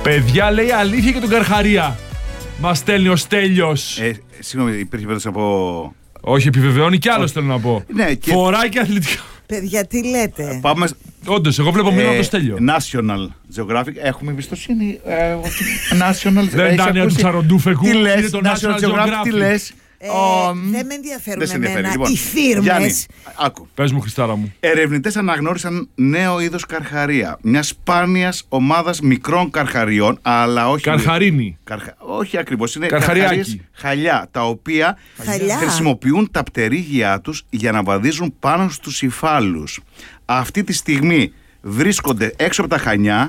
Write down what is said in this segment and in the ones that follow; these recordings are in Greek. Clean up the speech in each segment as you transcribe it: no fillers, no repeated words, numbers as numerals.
Παιδιά, λέει αλήθεια και τον Καρχαρία. Μας στέλνει ο Στέλιος. Συγγνώμη, υπήρχε περίπτωση να πω. Όχι, επιβεβαιώνει κι άλλο θέλω να πω. Ναι, και... Φοράει και αθλητικό. Παιδιά, τι λέτε. Πάμε. Όντως, εγώ βλέπω μήνυμα από το Στέλιο. National Geographic, έχουμε εμπιστοσύνη. National Δεν ήταν του Τσαροντούφεκου. Τι λες, είναι το National Geographic, τι λες. Δεν με ενδιαφέρουν δεν σε ενδιαφέρει. εμένα Λοιπόν, οι φίρμες. Γιάννη, άκου. Πες μου, Χριστάρα μου. Ερευνητές αναγνώρισαν νέο είδος καρχαρία. Μια σπάνιας ομάδας μικρών καρχαριών, αλλά όχι. Καρχαρίνη. Όχι ακριβώς. Είναι Καρχαριάκι. καρχαρίες χαλιά, τα οποία Χαλιά. χρησιμοποιούν τα πτερίγια τους για να βαδίζουν πάνω στους υφάλους. Αυτή τη στιγμή βρίσκονται έξω από τα Χανιά.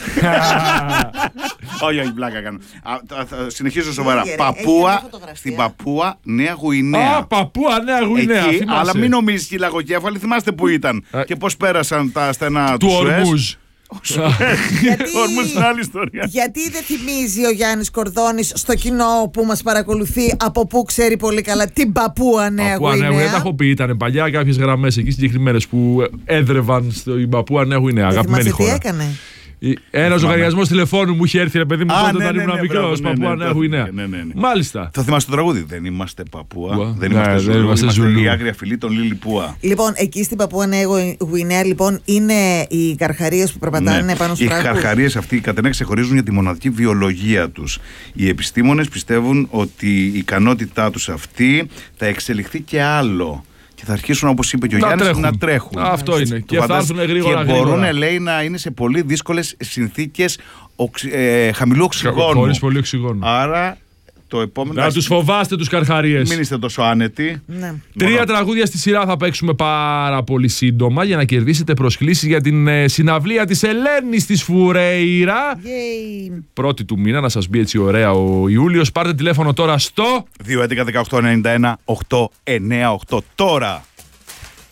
Όχι, πλάκα κάνω. Συνεχίζω σοβαρά. Στην Παπούα Νέα Γουινέα. Α, Παπούα Νέα Γουινέα. Εκεί, αλλά μην νομίζεις και οι λαγοκέφαλοι, θυμάστε που ήταν και πώς πέρασαν τα στενά του Ορμούζ. Ορμούζ είναι άλλη ιστορία. Γιατί δεν θυμίζει ο Γιάννης Κορδόνης στο κοινό που μας παρακολουθεί από πού ξέρει πολύ καλά την Παπούα Νέα Γουινέα. Τα έχω πει, ήταν παλιά κάποιες γραμμές εκεί συγκεκριμένες που έδρευαν στην Παπούα Νέα Γουινέα. Αγαπημένη χώρα. Τι έκανε. Ένα λογαριασμό τηλεφώνου μου είχε έρθει, ρε παιδί μου, τότε όταν ήμουν μικρό. Παπούα Νέα Γουινέα. Μάλιστα. Θα θυμάστε το τραγούδι. Δεν είμαστε Παπούα. Δεν είμαστε Ζουλού. Η άγρια φυλή των Λιλιπούα. Λοιπόν, εκεί στην Παπούα Νέα Γουινέα, λοιπόν, είναι οι καρχαρίες που περπατάνε πάνω στους φράγκους. Οι καρχαρίες αυτοί κατά ένα ξεχωρίζουν για τη μοναδική βιολογία τους. Οι επιστήμονες πιστεύουν ότι η ικανότητά τους αυτή θα εξελιχθεί και άλλο. Και θα αρχίσουν, όπως είπε και ο Γιάννης, να τρέχουν. Αυτό είναι. Και θα έρθουν γρήγορα. Και μπορούν, λέει, να είναι σε πολύ δύσκολες συνθήκες χαμηλού οξυγόνου. Χωρίς πολύ οξυγόνο. Άρα το επόμενο. Να τους φοβάστε τους καρχαρίες. Μην είστε τόσο άνετοι. Ναι. 3 τραγούδια στη σειρά θα παίξουμε πάρα πολύ σύντομα για να κερδίσετε προσκλήσεις για την συναυλία της Ελένης της Φουρέιρα. Πρώτη του μήνα, να σας μπει έτσι ωραία ο Ιούλιος. Πάρτε τηλέφωνο τώρα στο 211-1891-898 τώρα.